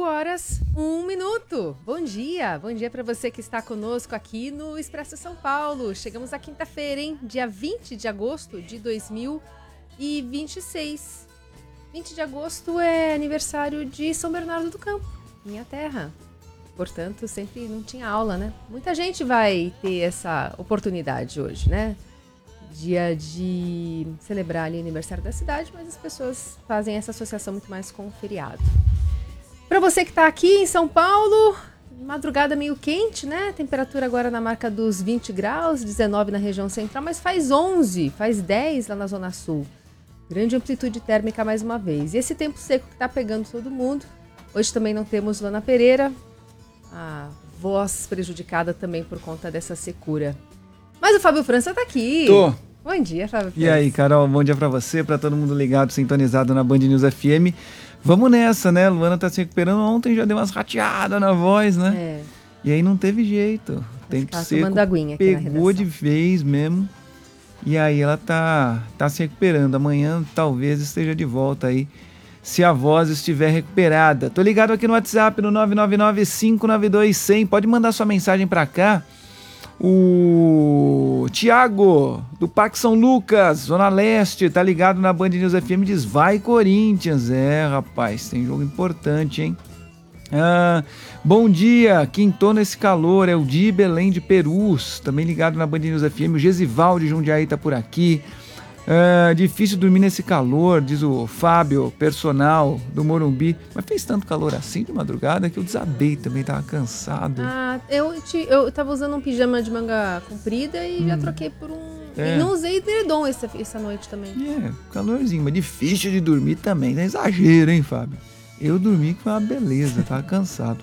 horas, 1 minuto. Bom dia para você que está conosco aqui no Expresso São Paulo. Chegamos à quinta-feira, hein? Dia 20 de agosto de 2026. 20 de agosto é aniversário de São Bernardo do Campo, minha terra. Portanto, sempre não tinha aula, né? Muita gente vai ter essa oportunidade hoje, né? Dia de celebrar ali o aniversário da cidade, mas as pessoas fazem essa associação muito mais com o feriado. Para você que está aqui em São Paulo, madrugada meio quente, né? Temperatura agora na marca dos 20 graus, 19 na região central, mas faz 11, faz 10 lá na Zona Sul. Grande amplitude térmica mais uma vez. E esse tempo seco que está pegando todo mundo. Hoje também não temos Luana Pereira, a voz prejudicada também por conta dessa secura. Mas o Fábio França tá aqui. Tô. Bom dia, Fábio França. E aí, Carol, bom dia pra você, pra todo mundo ligado, sintonizado na Band News FM. Vamos nessa, né? Luana tá se recuperando. Ontem já deu umas rateadas na voz, né? É. E aí não teve jeito. Tempo seco, pegou de vez mesmo. E aí ela tá se recuperando. Amanhã talvez esteja de volta aí, se a voz estiver recuperada. Tô ligado aqui no WhatsApp, no 999-592-100. Pode mandar sua mensagem pra cá. O Thiago, do Parque São Lucas, Zona Leste, tá ligado na Band News FM, diz: vai Corinthians. É, rapaz, tem jogo importante, hein? Bom dia, quintou nesse calor, é o Di Belém de Perus, também ligado na Band News FM. O Gesival de Jundiaí tá por aqui. Difícil dormir nesse calor, diz o Fábio, personal do Morumbi. Mas fez tanto calor assim de madrugada que eu desabei também, tava cansado. Eu tava usando um pijama de manga comprida e já troquei por um... E não usei edredom essa noite também. Calorzinho, mas difícil de dormir também, é exagero, hein, Fábio? Eu dormi que foi uma beleza, tava cansado.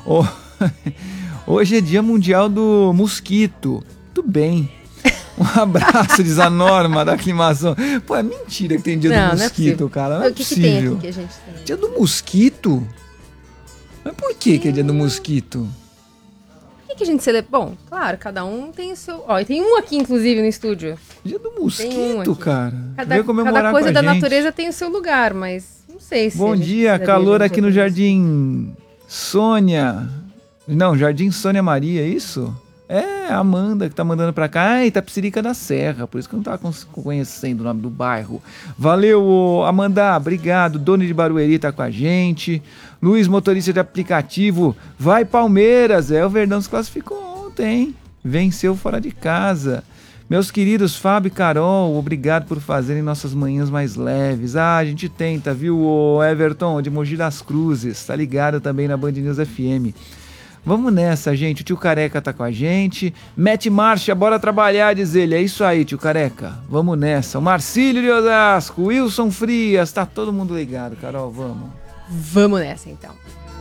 Hoje é dia mundial do mosquito. Tudo bem. Um abraço, diz a Norma da aclimação. Pô, é mentira que tem dia do mosquito, cara. Não é possível. O que tem aqui que a gente tem? Dia do mosquito? Mas por que é dia do mosquito? Por que a gente celebra? Bom, claro, cada um tem o seu... Ó, e tem um aqui, inclusive, no estúdio. Dia do mosquito, cara. Cada coisa da natureza tem o seu lugar, mas não sei se... Bom dia, calor aqui no Jardim Sônia. Não, Jardim Sônia Maria, é isso? É, a Amanda que tá mandando pra cá. Itapecerica da Serra, por isso que eu não tava conhecendo o nome do bairro. Valeu, Amanda, obrigado. Doni de Barueri tá com a gente. Luiz, motorista de aplicativo. Vai Palmeiras, o Verdão se classificou ontem, hein? Venceu fora de casa. Meus queridos Fábio e Carol, obrigado por fazerem nossas manhãs mais leves. A gente tenta, viu, o Everton de Mogi das Cruzes, tá ligado também na Band News FM. Vamos nessa, gente. O tio Careca tá com a gente. Mete marcha, bora trabalhar, diz ele. É isso aí, tio Careca. Vamos nessa. O Marcílio de Osasco, Wilson Frias, tá todo mundo ligado, Carol, vamos. Vamos nessa, então.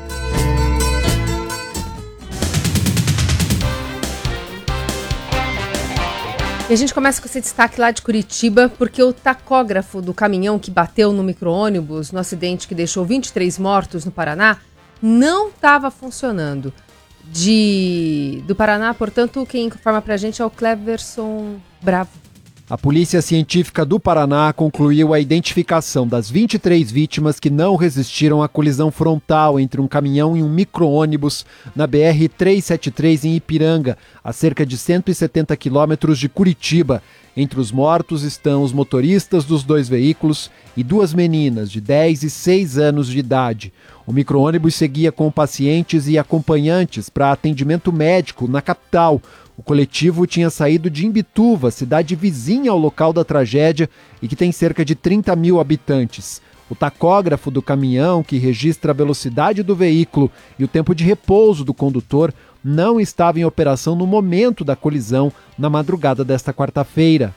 E a gente começa com esse destaque lá de Curitiba, porque o tacógrafo do caminhão que bateu no micro-ônibus, no acidente que deixou 23 mortos no Paraná, não estava funcionando. Do Paraná, portanto, quem informa pra gente é o Cleverson Bravo. A Polícia Científica do Paraná concluiu a identificação das 23 vítimas que não resistiram à colisão frontal entre um caminhão e um micro-ônibus na BR-373 em Ipiranga, a cerca de 170 quilômetros de Curitiba. Entre os mortos estão os motoristas dos dois veículos e duas meninas de 10 e 6 anos de idade. O micro-ônibus seguia com pacientes e acompanhantes para atendimento médico na capital. O coletivo tinha saído de Imbituva, cidade vizinha ao local da tragédia e que tem cerca de 30 mil habitantes. O tacógrafo do caminhão, que registra a velocidade do veículo e o tempo de repouso do condutor, não estava em operação no momento da colisão, na madrugada desta quarta-feira.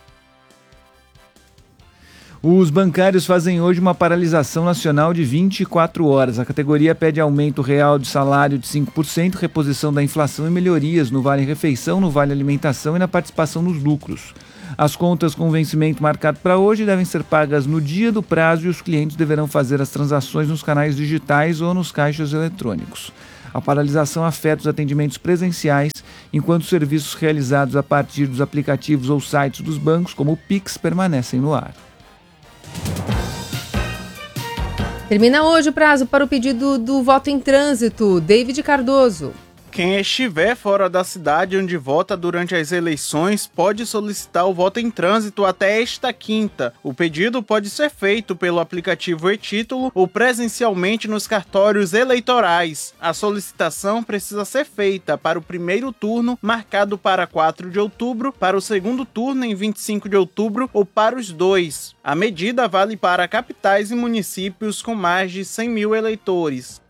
Os bancários fazem hoje uma paralisação nacional de 24 horas. A categoria pede aumento real de salário de 5%, reposição da inflação e melhorias no Vale Refeição, no Vale Alimentação e na participação nos lucros. As contas com vencimento marcado para hoje devem ser pagas no dia do prazo e os clientes deverão fazer as transações nos canais digitais ou nos caixas eletrônicos. A paralisação afeta os atendimentos presenciais, enquanto os serviços realizados a partir dos aplicativos ou sites dos bancos, como o Pix, permanecem no ar. Termina hoje o prazo para o pedido do voto em trânsito. David Cardoso. Quem estiver fora da cidade onde vota durante as eleições pode solicitar o voto em trânsito até esta quinta. O pedido pode ser feito pelo aplicativo e-Título ou presencialmente nos cartórios eleitorais. A solicitação precisa ser feita para o primeiro turno, marcado para 4 de outubro, para o segundo turno em 25 de outubro ou para os dois. A medida vale para capitais e municípios com mais de 100 mil eleitores.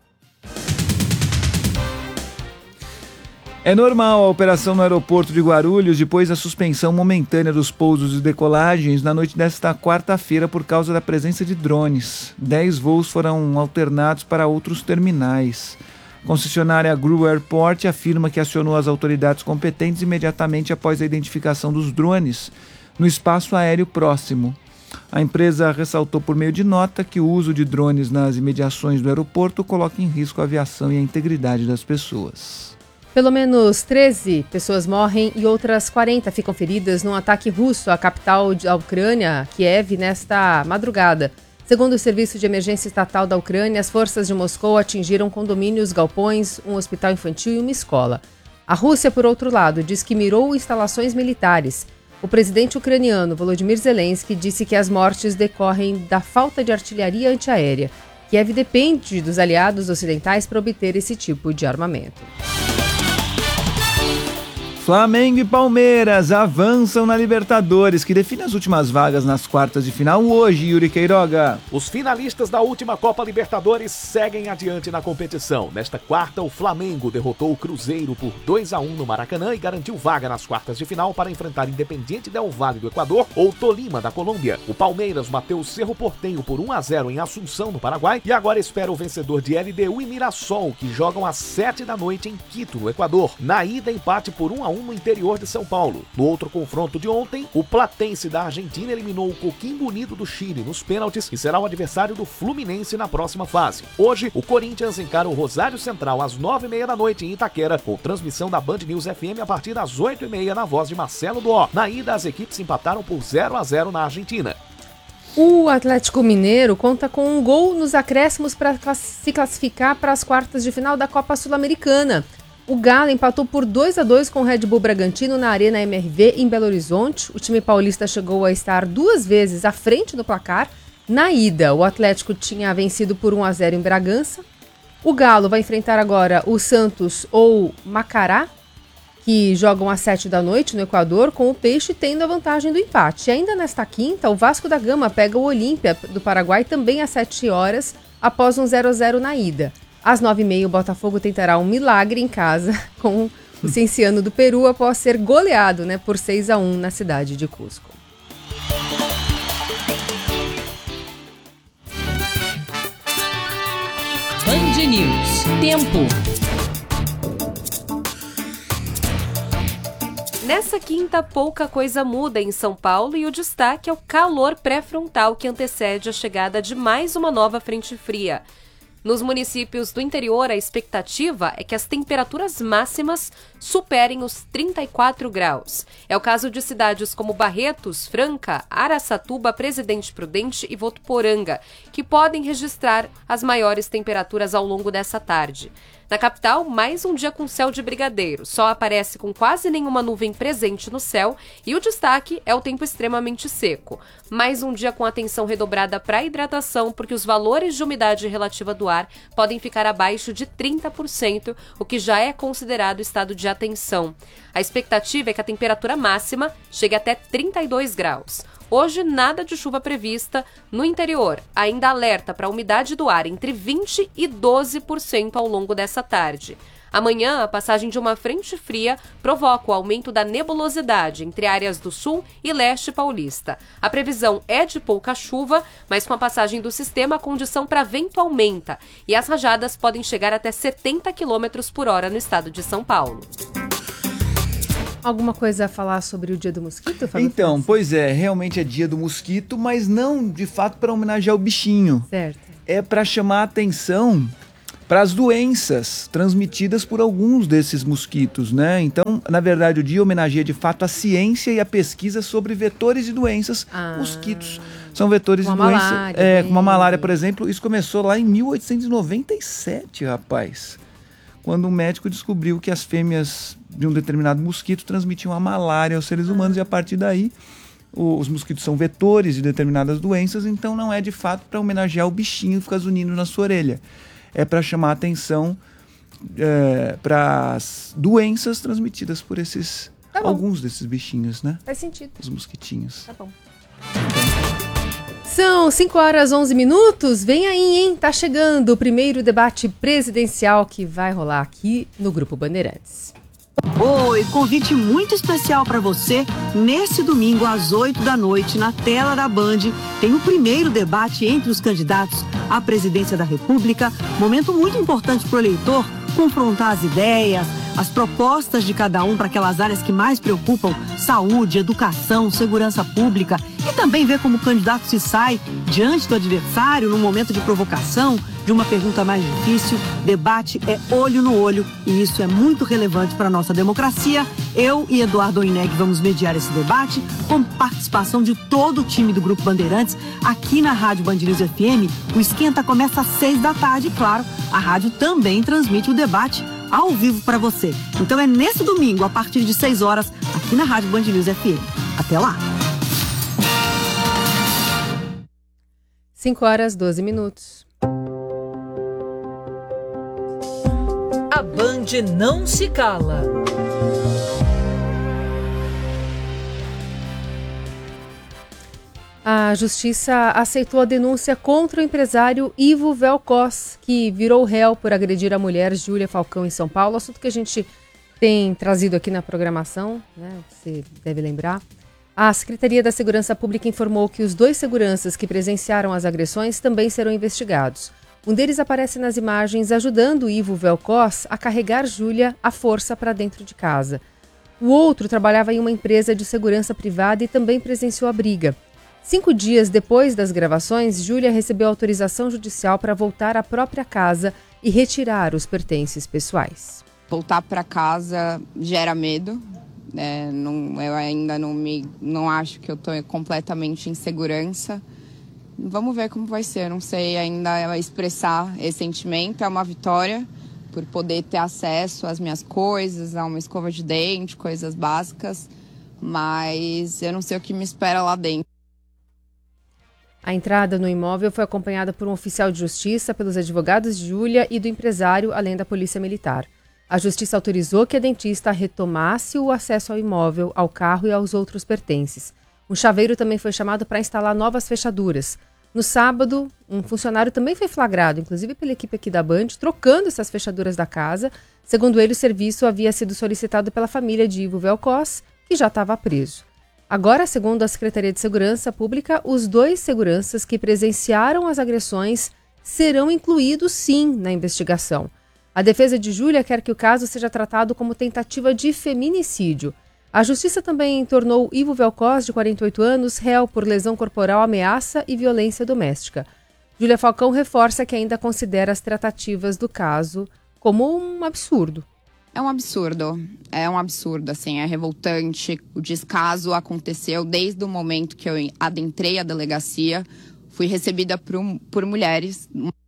É normal a operação no aeroporto de Guarulhos depois da suspensão momentânea dos pousos e decolagens na noite desta quarta-feira por causa da presença de drones. 10 voos foram alternados para outros terminais. A concessionária Gru Airport afirma que acionou as autoridades competentes imediatamente após a identificação dos drones no espaço aéreo próximo. A empresa ressaltou por meio de nota que o uso de drones nas imediações do aeroporto coloca em risco a aviação e a integridade das pessoas. Pelo menos 13 pessoas morrem e outras 40 ficam feridas num ataque russo à capital da Ucrânia, Kiev, nesta madrugada. Segundo o Serviço de Emergência Estatal da Ucrânia, as forças de Moscou atingiram condomínios, galpões, um hospital infantil e uma escola. A Rússia, por outro lado, diz que mirou instalações militares. O presidente ucraniano, Volodymyr Zelensky, disse que as mortes decorrem da falta de artilharia antiaérea. Kiev depende dos aliados ocidentais para obter esse tipo de armamento. Flamengo e Palmeiras avançam na Libertadores, que define as últimas vagas nas quartas de final hoje, Yuri Queiroga. Os finalistas da última Copa Libertadores seguem adiante na competição. Nesta quarta, o Flamengo derrotou o Cruzeiro por 2-1 no Maracanã e garantiu vaga nas quartas de final para enfrentar Independiente Del Valle do Equador ou Tolima da Colômbia. O Palmeiras bateu o Cerro Porteño por 1-0 em Assunção, no Paraguai, e agora espera o vencedor de LDU e Mirassol, que jogam às 7 da noite em Quito, no Equador. Na ida, empate por 1-1 no interior de São Paulo. No outro confronto de ontem, o Platense da Argentina eliminou o Coquimbo Unido do Chile nos pênaltis e será o adversário do Fluminense na próxima fase. Hoje, o Corinthians encara o Rosário Central às 9h30 da noite em Itaquera, com transmissão da Band News FM a partir das 8h30 na voz de Marcelo Duó. Na ida, as equipes empataram por 0-0 na Argentina. O Atlético Mineiro conta com um gol nos acréscimos para se classificar para as quartas de final da Copa Sul-Americana. O Galo empatou por 2-2 com o Red Bull Bragantino na Arena MRV em Belo Horizonte. O time paulista chegou a estar 2 vezes à frente do placar. Na ida, o Atlético tinha vencido por 1-0 em Bragança. O Galo vai enfrentar agora o Santos ou Macará, que jogam às 7 da noite no Equador, com o Peixe tendo a vantagem do empate. E ainda nesta quinta, o Vasco da Gama pega o Olímpia do Paraguai também às 7 horas, após um 0-0 na ida. Às 9h30, o Botafogo tentará um milagre em casa com o Cienciano do Peru após ser goleado, por 6-1 na cidade de Cusco. Band News. Tempo. Nessa quinta, pouca coisa muda em São Paulo e o destaque é o calor pré-frontal que antecede a chegada de mais uma nova frente fria. Nos municípios do interior, a expectativa é que as temperaturas máximas superem os 34 graus. É o caso de cidades como Barretos, Franca, Araçatuba, Presidente Prudente e Votuporanga, que podem registrar as maiores temperaturas ao longo dessa tarde. Na capital, mais um dia com céu de brigadeiro. Sol aparece com quase nenhuma nuvem presente no céu e o destaque é o tempo extremamente seco. Mais um dia com atenção redobrada para a hidratação, porque os valores de umidade relativa do ar podem ficar abaixo de 30%, o que já é considerado estado de atenção. A expectativa é que a temperatura máxima chegue até 32 graus. Hoje, nada de chuva prevista. No interior, ainda alerta para a umidade do ar entre 20% e 12% ao longo dessa tarde. Amanhã, a passagem de uma frente fria provoca o aumento da nebulosidade entre áreas do sul e leste paulista. A previsão é de pouca chuva, mas com a passagem do sistema, a condição para vento aumenta e as rajadas podem chegar até 70 km por hora no estado de São Paulo. Alguma coisa a falar sobre o Dia do Mosquito, Fábio? Então, pois é, realmente é Dia do Mosquito, mas não de fato para homenagear o bichinho. Certo. É para chamar a atenção para as doenças transmitidas por alguns desses mosquitos, né? Então, na verdade, o dia homenageia de fato a ciência e a pesquisa sobre vetores e doenças, mosquitos. São vetores Como de a doença. malária, Como a dengue. malária, por exemplo, isso começou lá em 1897, rapaz. Quando um médico descobriu que as fêmeas de um determinado mosquito transmitiam a malária aos seres humanos, e a partir daí os mosquitos são vetores de determinadas doenças, então não é de fato para homenagear o bichinho que fica zunindo na sua orelha. É para chamar a atenção para as doenças transmitidas por esses alguns desses bichinhos, né? Faz sentido. Os mosquitinhos. Tá bom. São 5h11. Vem aí, hein? Tá chegando o primeiro debate presidencial que vai rolar aqui no Grupo Bandeirantes. Oi, convite muito especial para você. Nesse domingo, às 8h, na tela da Band, tem o primeiro debate entre os candidatos à presidência da República. Momento muito importante para o eleitor confrontar as ideias, as propostas de cada um para aquelas áreas que mais preocupam: saúde, educação, segurança pública, e também ver como o candidato se sai diante do adversário num momento de provocação, de uma pergunta mais difícil. Debate é olho no olho e isso é muito relevante para a nossa democracia. Eu e Eduardo Oineg vamos mediar esse debate com participação de todo o time do Grupo Bandeirantes aqui na Rádio Band News FM. O esquenta começa às 6h, claro. A rádio também transmite o debate ao vivo para você. Então é nesse domingo, a partir de 6h, aqui na Rádio Band News FM. Até lá! 5h12. A Band não se cala. A Justiça aceitou a denúncia contra o empresário Ivo Velcos, que virou réu por agredir a mulher Júlia Falcão em São Paulo. Assunto que a gente tem trazido aqui na programação, né? Você deve lembrar. A Secretaria da Segurança Pública informou que os 2 seguranças que presenciaram as agressões também serão investigados. Um deles aparece nas imagens ajudando Ivo Velcos a carregar Júlia à força para dentro de casa. O outro trabalhava em uma empresa de segurança privada e também presenciou a briga. 5 dias depois das gravações, Júlia recebeu autorização judicial para voltar à própria casa e retirar os pertences pessoais. Voltar para casa gera medo. Eu ainda não acho que eu estou completamente em segurança. Vamos ver como vai ser. Não sei ainda expressar esse sentimento. É uma vitória por poder ter acesso às minhas coisas, a uma escova de dente, coisas básicas. Mas eu não sei o que me espera lá dentro. A entrada no imóvel foi acompanhada por um oficial de justiça, pelos advogados de Júlia e do empresário, além da polícia militar. A justiça autorizou que a dentista retomasse o acesso ao imóvel, ao carro e aos outros pertences. Um chaveiro também foi chamado para instalar novas fechaduras. No sábado, um funcionário também foi flagrado, inclusive pela equipe aqui da Band, trocando essas fechaduras da casa. Segundo ele, o serviço havia sido solicitado pela família de Ivo Velcos, que já estava preso. Agora, segundo a Secretaria de Segurança Pública, os 2 seguranças que presenciaram as agressões serão incluídos, sim, na investigação. A defesa de Júlia quer que o caso seja tratado como tentativa de feminicídio. A Justiça também tornou Ivo Velcos, de 48 anos, réu por lesão corporal, ameaça e violência doméstica. Júlia Falcão reforça que ainda considera as tratativas do caso como um absurdo. É um absurdo, assim, é revoltante. O descaso aconteceu desde o momento que eu adentrei a delegacia. Fui recebida por mulheres.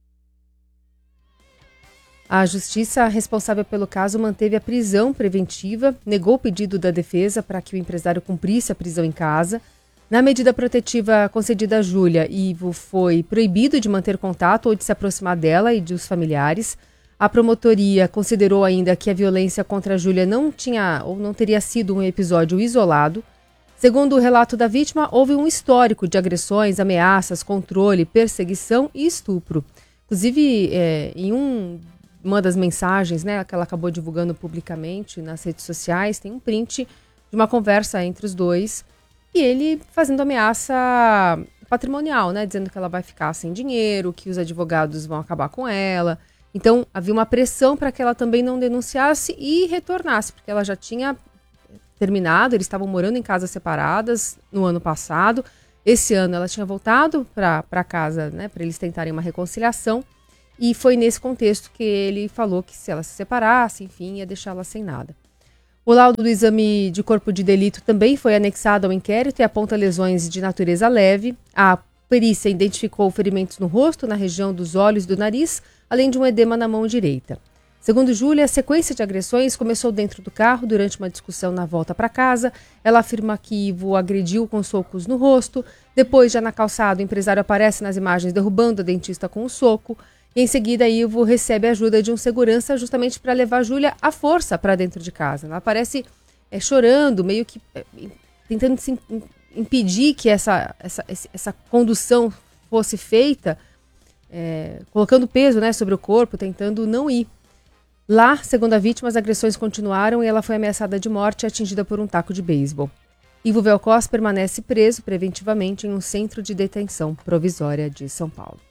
A justiça responsável pelo caso manteve a prisão preventiva, negou o pedido da defesa para que o empresário cumprisse a prisão em casa. Na medida protetiva concedida a Júlia, Ivo foi proibido de manter contato ou de se aproximar dela e dos familiares. A promotoria considerou ainda que a violência contra a Júlia não teria sido um episódio isolado. Segundo o relato da vítima, houve um histórico de agressões, ameaças, controle, perseguição e estupro. Inclusive, em uma das mensagens, né, que ela acabou divulgando publicamente nas redes sociais, tem um print de uma conversa entre os 2 e ele fazendo ameaça patrimonial, né, dizendo que ela vai ficar sem dinheiro, que os advogados vão acabar com ela. Então, havia uma pressão para que ela também não denunciasse e retornasse, porque ela já tinha terminado, eles estavam morando em casas separadas no ano passado. Esse ano ela tinha voltado para casa, né, para eles tentarem uma reconciliação. E foi nesse contexto que ele falou que se ela se separasse, enfim, ia deixá-la sem nada. O laudo do exame de corpo de delito também foi anexado ao inquérito e aponta lesões de natureza leve. A perícia identificou ferimentos no rosto, na região dos olhos e do nariz, além de um edema na mão direita. Segundo Júlia, a sequência de agressões começou dentro do carro durante uma discussão na volta para casa. Ela afirma que Ivo agrediu com socos no rosto. Depois, já na calçada, o empresário aparece nas imagens derrubando a dentista com um soco. E em seguida, Ivo recebe a ajuda de um segurança justamente para levar Júlia à força para dentro de casa. Ela aparece chorando, meio que tentando impedir que essa condução fosse feita, colocando peso, né, sobre o corpo, tentando não ir. Lá, segundo a vítima, as agressões continuaram e ela foi ameaçada de morte e atingida por um taco de beisebol. Ivo Velkos permanece preso preventivamente em um centro de detenção provisória de São Paulo.